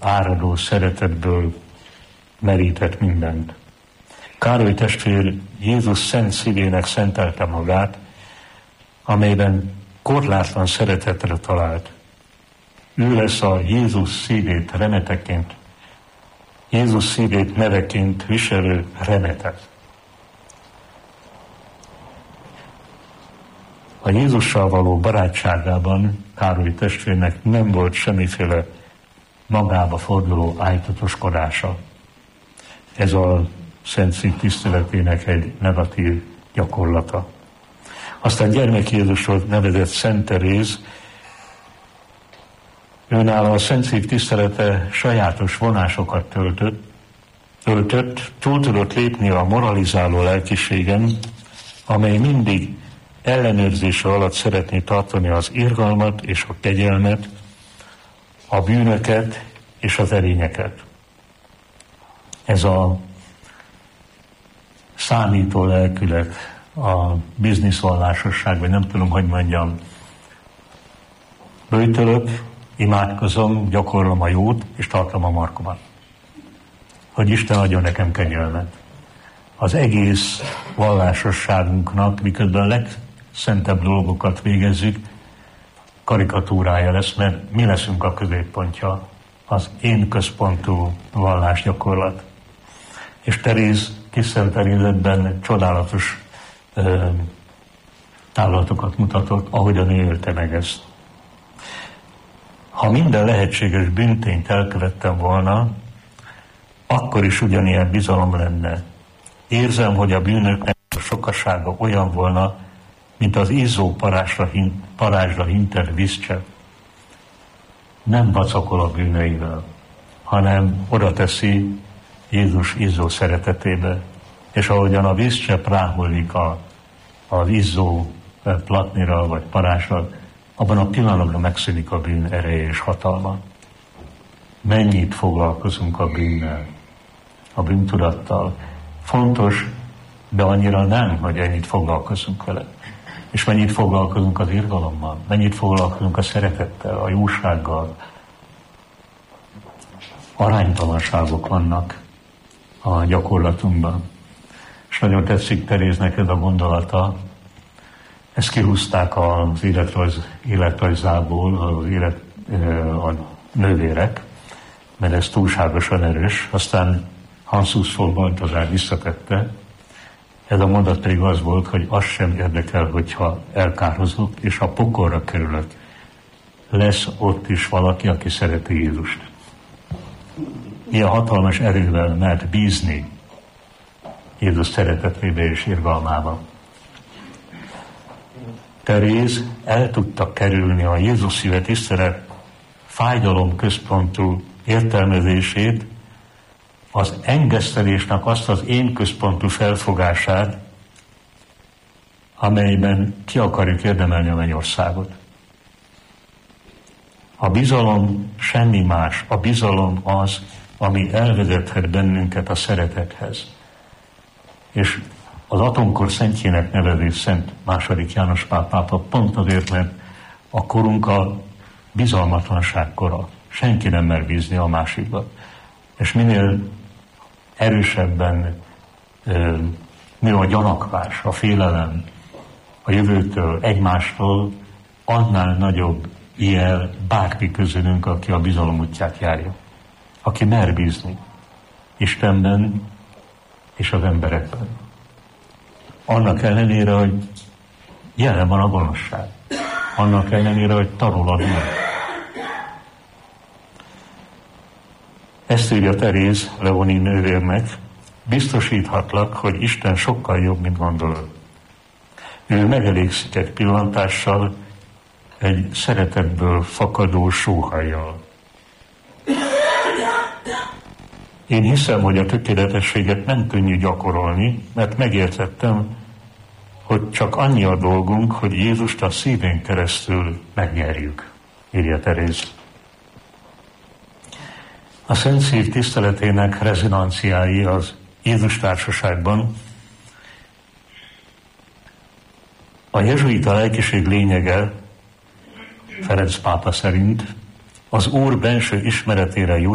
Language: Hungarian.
áradó szeretetből merített mindent. Károly testvér Jézus szent szívének szentelte magát, amelyben korlátlan szeretetre talált. Ő lesz a Jézus szívét remeteként, Jézus szívét neveként viselő remetet. A Jézussal való barátságában Károly testvérnek nem volt semmiféle magába forduló ájtatoskodása. Ez a Szent Szív tiszteletének egy negatív gyakorlata. Aztán gyermek Jézusról nevezett Szent Teréz, őnála a Szent Szív tisztelete sajátos vonásokat töltött, túl tudott lépni a moralizáló lelkiségen, amely mindig ellenőrzése alatt szeretné tartani az irgalmat és a kegyelmet, a bűnöket és az erényeket. Ez a számító lelkület, a bizniszvallásosság, vagy nem tudom, hogy mondjam, böjtölök, imádkozom, gyakorlom a jót, és tartom a markomat. Hogy Isten adjon nekem kegyelmet. Az egész vallásosságunknak, miközben a legszentebb dolgokat végezzük, karikatúrája lesz, mert mi leszünk a középpontja, az én központú vallásgyakorlat. És Teréz, kis Szent Terézetben csodálatos távlatokat mutatott, ahogyan ő élte meg ezt. Ha minden lehetséges bűntényt elkövettem volna, akkor is ugyanilyen bizalom lenne. Érzem, hogy a bűnöknek a sokasága olyan volna, mint az izzó parázsra hintett vízcsepp. Nem vacakol a bűneivel, hanem oda teszi Jézus izzó szeretetébe. És ahogyan a vízcsepp ráhullik az izzó platnira vagy parázsra, abban a pillanatban megszűnik a bűn ereje és hatalma. Mennyit foglalkozunk a bűnnel, a bűntudattal. Fontos, de annyira nem, hogy ennyit foglalkozunk vele. És mennyit foglalkozunk az irgalommal, mennyit foglalkozunk a szeretettel, a jósággal. Aránytalanságok vannak a gyakorlatunkban. És nagyon tetszik Teréznek ez a gondolata. Ezt kihúzták az életrajzából a nővérek, mert ez túlságosan erős. Aztán Hansus von Balthasar visszatette. Ez a mondat pedig az volt, hogy az sem érdekel, hogyha elkárhozok, és ha pokolra kerülök, lesz ott is valaki, aki szereti Jézust. Ilyen hatalmas erővel mert bízni Jézus szeretetébe és irgalmába. Teréz el tudta kerülni a Jézus szíve tisztelet fájdalom központú értelmezését, az engesztelésnek azt az én központú felfogását, amelyben ki akarjuk érdemelni a mennyországot. A bizalom semmi más. A bizalom az, ami elvezethet bennünket a szeretethez. És az atomkor szentjének nevező Szent II. János Pál pápa pont azért, mert a korunk a bizalmatlanság kora. Senki nem mer bízni a másikba. És minél erősebben nő a gyanakvás, a félelem a jövőtől, egymástól, annál nagyobb jel bárki közülünk, aki a bizalom útját járja. Aki mer bízni Istenben és az emberekben. Annak ellenére, hogy jelen van a gonoszság. Annak ellenére, hogy tarol a bűn. Ezt írja Teréz Leoni nővérnek, biztosíthatlak, hogy Isten sokkal jobb, mint gondolod. Ő megelégszik egy pillantással, egy szeretetből fakadó sóhajjal. Én hiszem, hogy a tökéletességet nem könnyű gyakorolni, mert megértettem, hogy csak annyi a dolgunk, hogy Jézust a szívén keresztül megnyerjük, írja Teréz. A Szent Szív tiszteletének rezonanciái az Jézus társaságban a jezsuita lelkiség lényege, Ferenc pápa szerint, az Úr benső ismeretére jut,